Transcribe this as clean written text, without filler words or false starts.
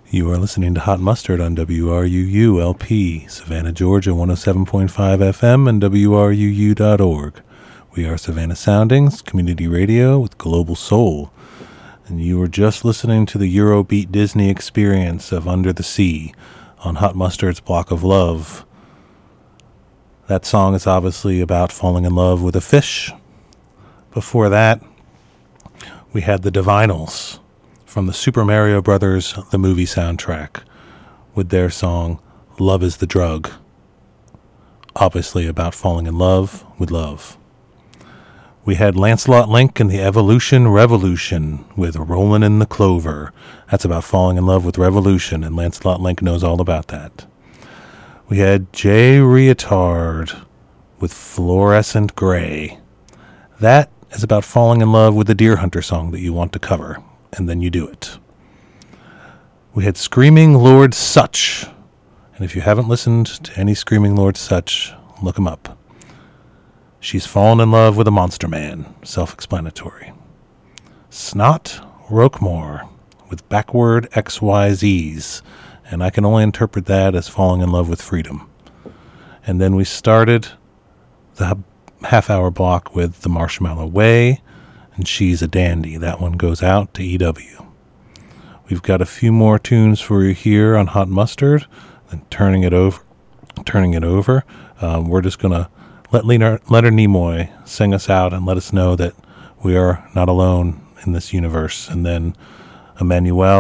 You are listening to Hot Mustard on WRUU-LP, Savannah, Georgia, 107.5 FM and WRUU.org. We are Savannah Soundings, community radio with global soul. And you were just listening to the Eurobeat Disney experience of Under the Sea on Hot Mustard's Block of Love. That song is obviously about falling in love with a fish. Before that, we had the Divinals from the Super Mario Brothers, the movie soundtrack, with their song, Love is the Drug. Obviously about falling in love with love. We had Lancelot Link and the Evolution Revolution with Rollin' in the Clover. That's about falling in love with revolution, and Lancelot Link knows all about that. We had Jay Reatard with Fluorescent Gray. That is about falling in love with the Deer Hunter song that you want to cover, and then you do it. We had Screaming Lord Sutch, and if you haven't listened to any Screaming Lord Sutch, look him up. She's fallen in love with a monster man, self-explanatory. Snot Roquemore with Backward XYZs, and I can only interpret that as falling in love with freedom. And then we started the half-hour block with The Marshmallow Way, and She's a Dandy. That one goes out to EW. We've got a few more tunes for you here on Hot Mustard, and turning it over. We're just going to let Leonard Nimoy sing us out and let us know that we are not alone in this universe. And then Emmanuel